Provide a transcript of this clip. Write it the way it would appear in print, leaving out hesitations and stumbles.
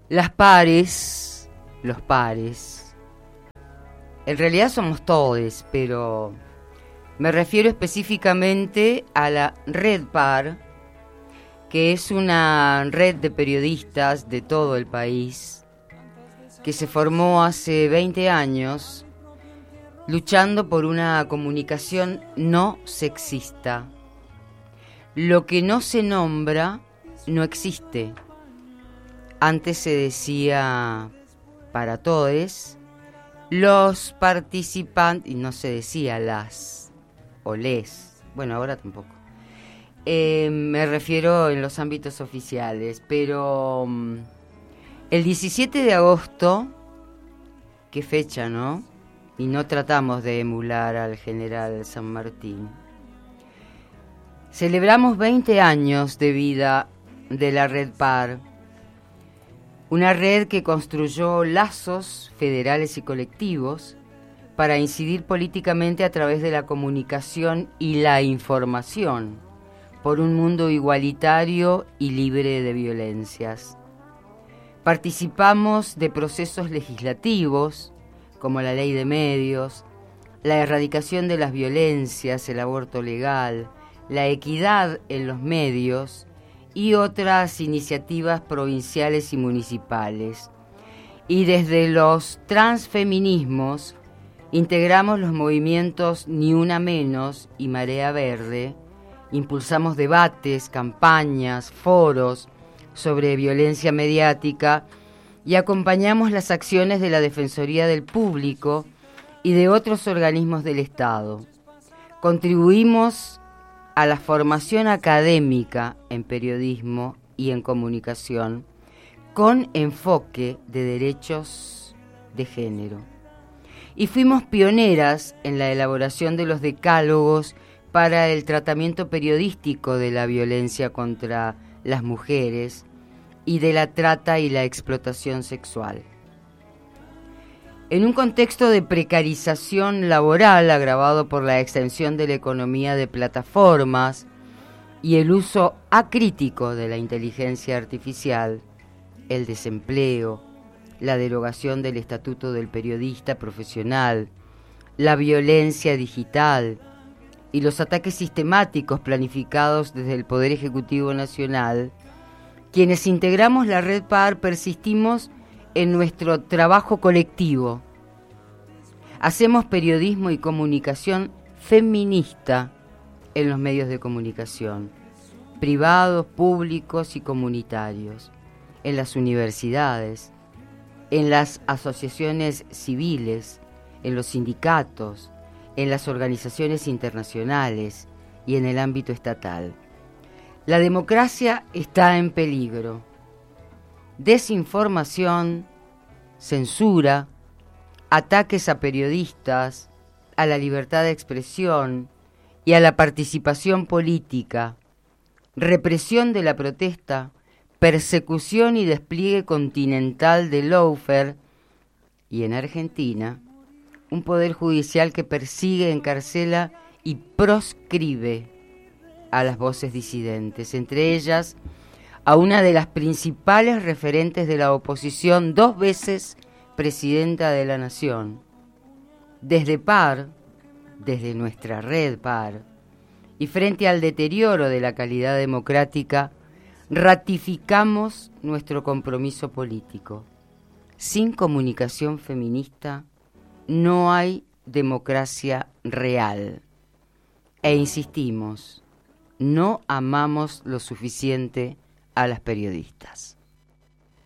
Las pares, los pares, en realidad somos todes, pero me refiero específicamente a la Red Par, que es una red de periodistas de todo el país, que se formó hace 20 años, luchando por una comunicación no sexista. Lo que no se nombra no existe. Antes se decía para todes, los participantes, y no se decía las o les, bueno, ahora tampoco. Me refiero en los ámbitos oficiales, pero el 17 de agosto, qué fecha, ¿no? Y no tratamos de emular al general San Martín. Celebramos 20 años de vida de la Red Par, una red que construyó lazos federales y colectivos para incidir políticamente a través de la comunicación y la información por un mundo igualitario y libre de violencias. Participamos de procesos legislativos como la ley de medios, la erradicación de las violencias, el aborto legal, la equidad en los medios y otras iniciativas provinciales y municipales. Y desde los transfeminismos integramos los movimientos Ni Una Menos y Marea Verde, impulsamos debates, campañas, foros sobre violencia mediática y acompañamos las acciones de la Defensoría del Público y de otros organismos del Estado. Contribuimos a la formación académica en periodismo y en comunicación con enfoque de derechos de género. Y fuimos pioneras en la elaboración de los decálogos para el tratamiento periodístico de la violencia contra las mujeres y de la trata y la explotación sexual. En un contexto de precarización laboral agravado por la extensión de la economía de plataformas y el uso acrítico de la inteligencia artificial, el desempleo, la derogación del Estatuto del Periodista Profesional, la violencia digital y los ataques sistemáticos planificados desde el Poder Ejecutivo Nacional, quienes integramos la Red Par persistimos en nuestro trabajo colectivo. Hacemos periodismo y comunicación feminista en los medios de comunicación, privados, públicos y comunitarios, en las universidades, en las asociaciones civiles, en los sindicatos, en las organizaciones internacionales y en el ámbito estatal. La democracia está en peligro. Desinformación, censura, ataques a periodistas, a la libertad de expresión y a la participación política, represión de la protesta, persecución y despliegue continental de lawfare y en Argentina, un poder judicial que persigue, encarcela y proscribe a las voces disidentes, entre ellas a una de las principales referentes de la oposición, 2 veces presidenta de la Nación. Desde Par, desde nuestra Red Par, y frente al deterioro de la calidad democrática, ratificamos nuestro compromiso político. Sin comunicación feminista no hay democracia real. E insistimos, no amamos lo suficiente a las periodistas.